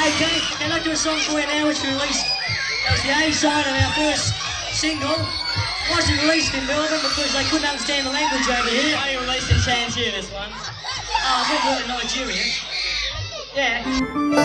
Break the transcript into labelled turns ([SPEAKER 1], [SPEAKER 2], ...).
[SPEAKER 1] Okay, I'd like to do a song for you now, which we released. That was the A side of our first single. It wasn't released in Melbourne because they couldn't understand the language over here.
[SPEAKER 2] I released in Chantier, this one.
[SPEAKER 1] Oh, we've got in Nigeria.
[SPEAKER 2] Yeah.